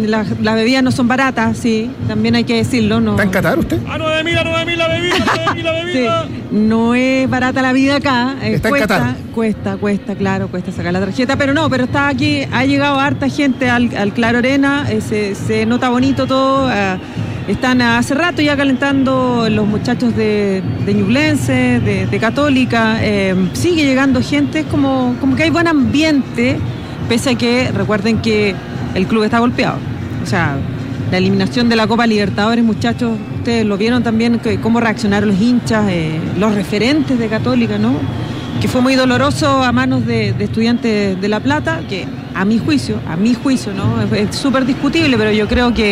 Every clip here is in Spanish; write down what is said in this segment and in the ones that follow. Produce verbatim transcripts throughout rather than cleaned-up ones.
las la bebidas no son baratas, sí, también hay que decirlo. No. ¿Está en Qatar usted? A nueve mil, a nueve mil la bebida, nueve mil la bebida. Sí, no es barata la vida acá. Eh, ¿Está cuesta, en Qatar? Cuesta, cuesta, claro, cuesta sacar la tarjeta, pero no, pero está aquí, ha llegado harta gente al, al Claro Arena, eh, se, se nota bonito todo. Eh, están hace rato ya calentando los muchachos de, de Ñublense, de, de Católica. Eh, sigue llegando gente, es como, como que hay buen ambiente, pese a que recuerden que el club está golpeado. O sea, la eliminación de la Copa Libertadores, muchachos, ustedes lo vieron también, que, cómo reaccionaron los hinchas, eh, los referentes de Católica, ¿no? Que fue muy doloroso a manos de, de Estudiantes de La Plata, que a mi juicio, a mi juicio, ¿no? Es súper discutible, pero yo creo que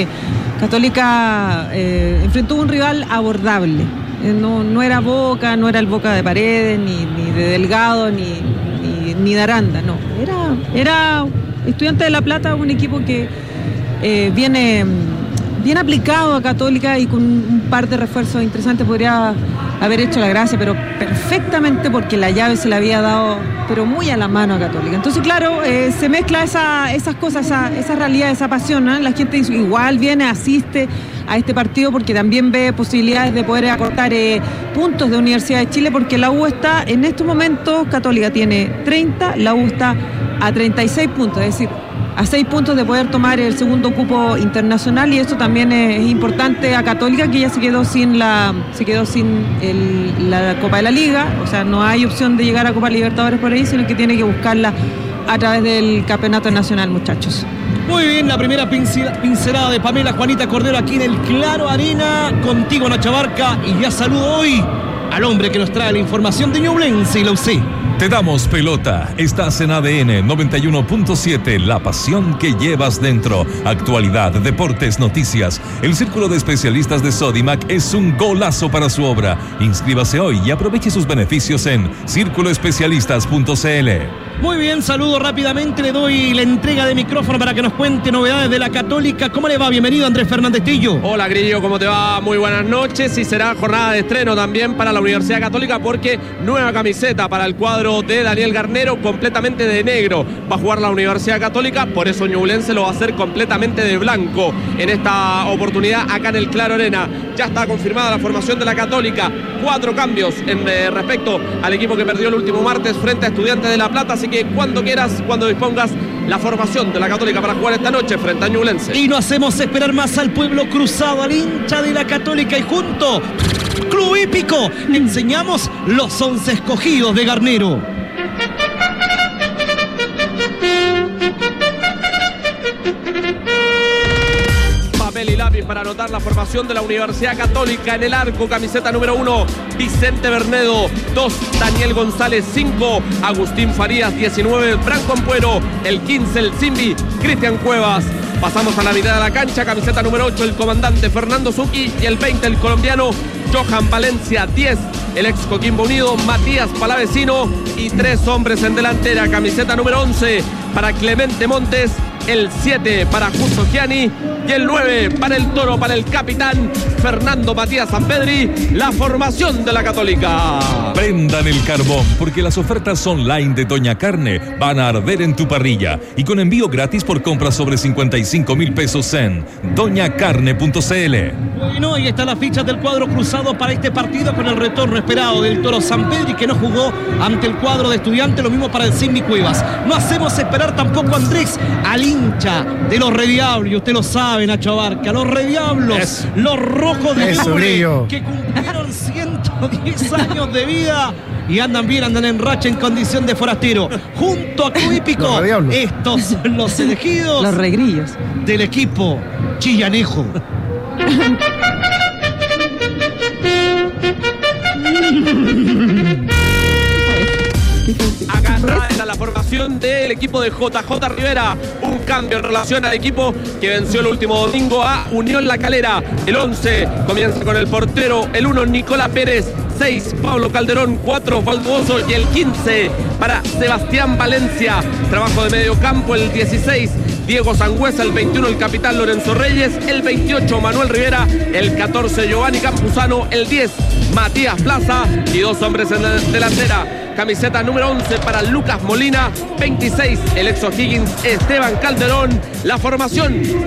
Católica eh, enfrentó un rival abordable. Eh, no, no era Boca, no era el Boca de Paredes, ni, ni de Delgado, ni, ni, ni de Aranda, no. Era, era Estudiantes de La Plata, un equipo que eh, viene bien aplicado a Católica y con un par de refuerzos interesantes podría haber hecho la gracia, pero perfectamente, porque la llave se le había dado, pero muy a la mano a Católica. Entonces, claro, eh, se mezcla esa, esas cosas, esa, esa realidad, esa pasión, ¿eh? La gente igual viene, asiste a este partido porque también ve posibilidades de poder acortar eh, puntos de Universidad de Chile, porque la U está, en estos momentos, Católica tiene treinta, la U está a treinta y seis puntos, es decir, a seis puntos de poder tomar el segundo cupo internacional, y esto también es, es importante a Católica, que ya se quedó sin la se quedó sin el, la Copa de la Liga. O sea, no hay opción de llegar a Copa Libertadores por ahí, sino que tiene que buscarla a través del Campeonato Nacional, muchachos. Muy bien, la primera pincelada de Pamela Juanita Cordero aquí en el Claro Arena, contigo Nacho Barca, y ya saludo hoy al hombre que nos trae la información de Ñublense y la U C. Te damos pelota. Estás en A D N noventa y uno punto siete, la pasión que llevas dentro. Actualidad, deportes, noticias. El Círculo de Especialistas de Sodimac es un golazo para su obra. Inscríbase hoy y aproveche sus beneficios en círculo especialistas punto c l. Muy bien, saludo rápidamente, le doy la entrega de micrófono para que nos cuente novedades de la Católica. ¿Cómo le va? Bienvenido, Andrés Fernández Tillo. Hola, Grillo, ¿cómo te va? Muy buenas noches, y será jornada de estreno también para la Universidad Católica, porque nueva camiseta para el cuadro de Daniel Garnero, completamente de negro. Va a jugar la Universidad Católica, por eso Ñublense lo va a hacer completamente de blanco en esta oportunidad acá en el Claro Arena. Ya está confirmada la formación de la Católica, cuatro cambios en eh, respecto al equipo que perdió el último martes frente a Estudiantes de La Plata, así que cuando quieras, cuando dispongas, la formación de la Católica para jugar esta noche frente a Ñublense. Y no hacemos esperar más al pueblo cruzado, al hincha de la Católica, y junto, Club Hípico, enseñamos los once escogidos de Garnero. Papel y lápiz para anotar la formación de la Universidad Católica. En el arco, camiseta número uno, Vicente Bernedo. Dos, Daniel González. Cinco, Agustín Farías. Diecinueve, Franco Ampuero. El quince, el Zimbi, Cristian Cuevas. Pasamos a la mitad de la cancha, camiseta número ocho, el comandante Fernando Zucchi. Y el veinte, el colombiano Johan Valencia. Diez, el ex Coquimbo Unido, Matías Palavecino. Y tres hombres en delantera, camiseta número once para Clemente Montes. El siete para Justo Gianni, y el nueve para el Toro, para el capitán Fernando Matías Sampedri. La formación de la Católica. Prendan el carbón, porque las ofertas online de Doña Carne van a arder en tu parrilla, y con envío gratis por compras sobre cincuenta y cinco mil pesos en doña carne punto c l. Bueno, ahí está la ficha del cuadro cruzado para este partido, con el retorno esperado del Toro Sampedri, que no jugó ante el cuadro de Estudiantes. Lo mismo para el Zimbi Cuevas. No hacemos esperar tampoco, Andrés, al hincha de los Rediablos, y usted lo sabe, Nacho Abarca, los Rediablos, es. los rojos de Ñuble, que cumplieron ciento diez años de vida y andan bien, andan en racha, en condición de forastero. Junto a Club Hípico, estos son los elegidos, los regrillos del equipo chillanejo. Agarrada era la formación del equipo de J J Rivera. Un cambio en relación al equipo que venció el último domingo a Unión La Calera. El once comienza con el portero, el uno, Nicolás Pérez. seis, Pablo Calderón. cuatro, Valdoso. Y el quince para Sebastián Valencia. Trabajo de medio campo, el dieciséis, Diego Sangüesa. El veintiuno, el capitán Lorenzo Reyes. El veintiocho, Manuel Rivera. El catorce, Giovanni Campuzano. El diez, Matías Plaza. Y dos hombres en la delantera. Camiseta número once para Lucas Molina. veintiséis, el ex O'Higgins Esteban Calderón. La formación